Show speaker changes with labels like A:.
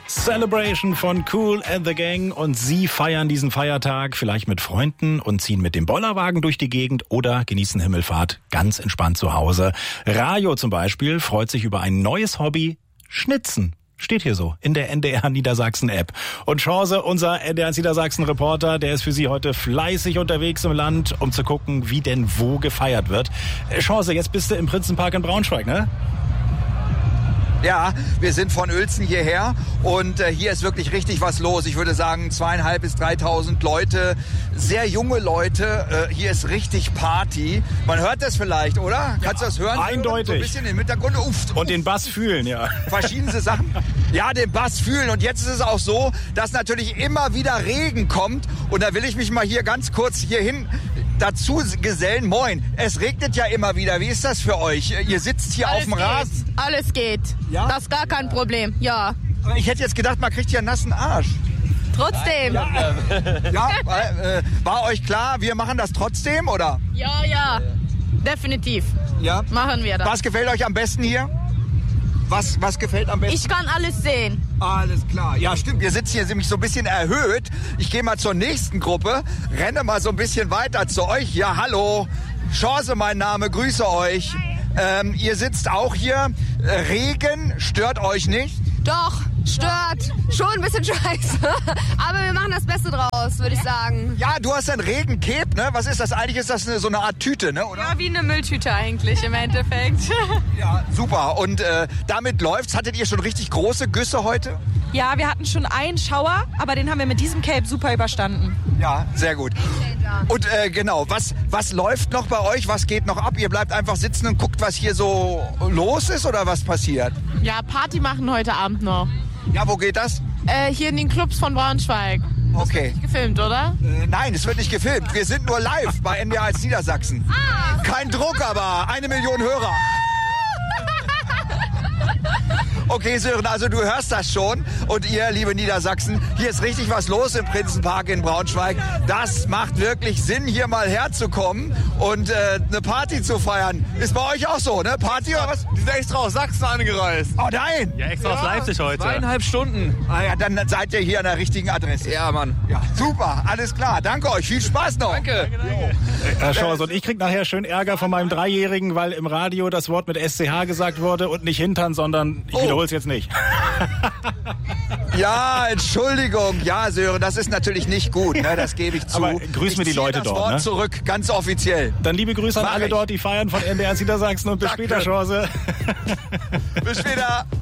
A: Celebration von Kool and the Gang und Sie feiern diesen Feiertag vielleicht mit Freunden und ziehen mit dem Bollerwagen durch die Gegend oder genießen Himmelfahrt ganz entspannt zu Hause. Rajo zum Beispiel freut sich über ein neues Hobby, Schnitzen. Steht hier so in der NDR Niedersachsen App. Und Chance, unser NDR Niedersachsen Reporter, der ist für Sie heute fleißig unterwegs im Land, um zu gucken, wie denn wo gefeiert wird. Chance, jetzt bist du im Prinzenpark in Braunschweig, ne?
B: Ja, wir sind von Uelzen hierher und hier ist wirklich richtig was los. Ich würde sagen 2.500 bis 3.000 Leute, sehr junge Leute. Hier ist richtig Party. Man hört das vielleicht, oder? Ja, kannst du das hören?
A: Eindeutig.
B: So ein bisschen im Hintergrund.
A: Und den Bass fühlen, ja.
B: Verschiedenste Sachen. Ja, den Bass fühlen. Und jetzt ist es auch so, dass natürlich immer wieder Regen kommt. Und da will ich mich mal hier ganz kurz hierhin dazu gesellen. Moin, es regnet ja immer wieder. Wie ist das für euch? Ihr sitzt hier auf dem Rasen.
C: Alles geht.
B: Ja?
C: Das ist gar kein Problem, ja.
B: Aber ich hätte jetzt gedacht, man kriegt hier einen nassen Arsch.
C: Trotzdem.
B: Ja, war euch klar, wir machen das trotzdem, oder?
C: Ja. Definitiv.
B: Ja.
C: Machen wir das.
B: Was gefällt euch am besten hier? Was gefällt am besten?
C: Ich kann alles sehen.
B: Alles klar. Ja, stimmt. Wir sitzen hier nämlich so ein bisschen erhöht. Ich gehe mal zur nächsten Gruppe, renne mal so ein bisschen weiter zu euch. Ja, hallo. Chance, mein Name. Grüße euch. Ihr sitzt auch hier. Regen stört euch nicht?
C: Doch, stört. Schon ein bisschen scheiße. Aber wir machen das Beste draus, würde ich sagen.
B: Ja, du hast ein Regencape, ne? Was ist das eigentlich? Ist das so eine Art Tüte, ne? Oder?
C: Ja, wie eine Mülltüte eigentlich im Endeffekt.
B: Ja, super. Und damit läuft's. Hattet ihr schon richtig große Güsse heute?
D: Ja, wir hatten schon einen Schauer, aber den haben wir mit diesem Cape super überstanden.
B: Ja, sehr gut. Und genau, was läuft noch bei euch? Was geht noch ab? Ihr bleibt einfach sitzen und guckt, was hier so los ist oder was passiert?
C: Ja, Party machen heute Abend noch.
B: Ja, wo geht das?
C: Hier in den Clubs von Braunschweig.
B: Okay.
C: Nicht gefilmt, oder?
B: Nein, es wird nicht gefilmt. Wir sind nur live bei NDR als Niedersachsen. Kein Druck, aber 1 Million Hörer. Okay, Sören, also du hörst das schon. Und ihr, liebe Niedersachsen, hier ist richtig was los im Prinzenpark in Braunschweig. Das macht wirklich Sinn, hier mal herzukommen und eine Party zu feiern. Ist bei euch auch so, ne? Party oder was?
E: Die sind extra aus Sachsen angereist.
B: Oh nein!
E: Ja, extra aus Leipzig heute. 2,5 Stunden.
B: Ah ja, dann seid ihr hier an der richtigen Adresse.
E: Ja, Mann.
B: Ja, super, alles klar. Danke euch, viel Spaß noch.
E: Danke.
A: Herr Chance, und ich krieg nachher schön Ärger von meinem Dreijährigen, weil im Radio das Wort mit SCH gesagt wurde und nicht Hintern, sondern ich wiederhole es jetzt nicht.
B: Ja, Entschuldigung. Ja, Sören, das ist natürlich nicht gut, ne? Das gebe ich zu.
A: Aber grüß mir die Leute
B: das
A: dort,
B: Wort
A: ne?
B: zurück, ganz offiziell.
A: Dann liebe Grüße an
B: Mach
A: alle
B: ich.
A: dort, die feiern von NDR Niedersachsen und bis
B: Danke.
A: später, Chance.
B: Bis später.